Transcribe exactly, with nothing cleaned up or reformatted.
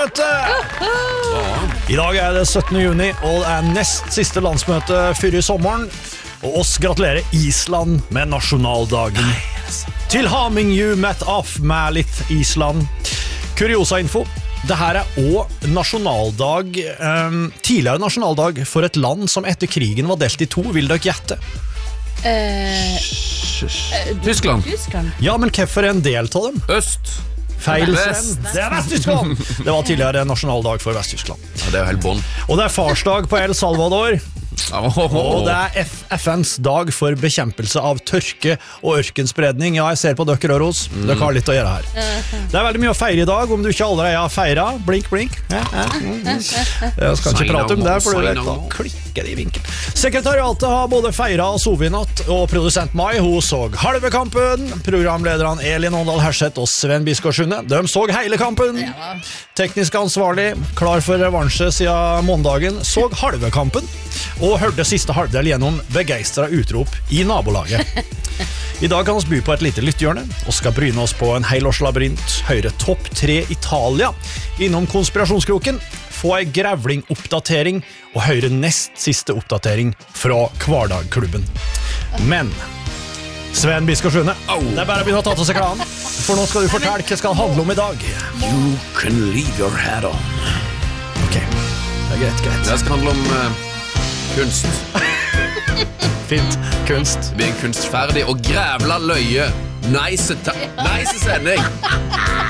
I dag er det syttende juni, og det er nest siste landsmøte før i sommeren. Og oss gratulerer Island med nasjonaldagen. Til haming you met off med litt Island. Kuriosa-info. Dette er også nasjonaldag, um, tidligere nasjonaldag for et land som etter krigen var delt i to. Vil dere gjette? Eh, Tyskland. Tyskland. Ja, men hvorfor er en del av dem? Øst. Feil, Vest. Sven. Det er Vest-Tyskland. Det var tidligere nasjonaldag for Vest-Tyskland. Ja, det er jo helt bånd. Og det er farsdag på El Salvador. Oh, oh, oh. Og det er F FNs dag for bekjempelse av tørke og ørkenspredning. Ja, jeg ser på dere, Røros. Mm. Dere har litt å gjøre her. Det er veldig mye å feire i dag, om du ikke allerede har feiret. Blink, blink. Ja, ja. Jeg skal ikke prate om det, for du vet da klikker det i vinkel. Sekretariatet har både feiret og sovenatt, og produsent Mai, hun så halve kampen. Programlederne Elin Åndal Herseth og Sven Biskår Sunde, de så hele kampen. Teknisk ansvarlig, klar for revansje siden måndagen, så halve kampen. Og hørte siste halvdel gjennom begeistret utrop i nabolaget. I dag kan vi by på et lite lytthjørne, og skal bryne oss på en helårslabyrint, høre topp tre Italia, innom konspirasjonskroken, få en grevling-oppdatering, og høre nest siste oppdatering fra Kvardagklubben. Men, Sven Biskår Sunde, det er bare å begynne å ta til seg klanen, for nå skal du fortelle hva det skal handle om i dag. You can leave your hat on. Ok, det er greit, greit. Det skal handle om uh, kunst. Fint, kunst. Det blir en kunstferdig og grævla løye. Nice, ta- nice sending.